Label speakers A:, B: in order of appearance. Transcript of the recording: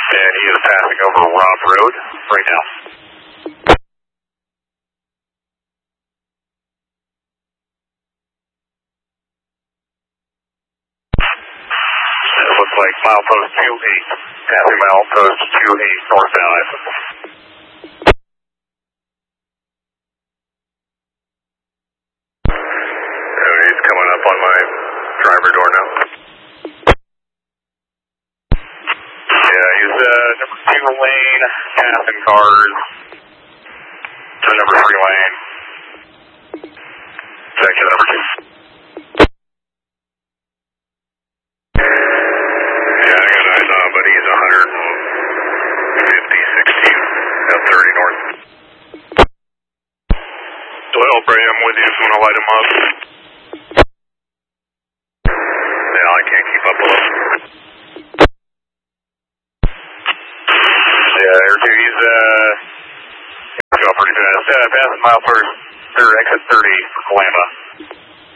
A: And he is passing over Rob Road right now. It looks like milepost 28, passing milepost 28 northbound. He's coming up on my driver door now. Yeah, he's number 2 lane, passing cars to number 3 lane. Section number 2. Yeah, I got eyes on him, but he's 150, 60, at 30 north. Doyle, Bray, I'm with you if you want to light him up. Yeah, I can't keep up with him. Yeah, he's going pretty fast. Passing mile per exit 30 for Kalama.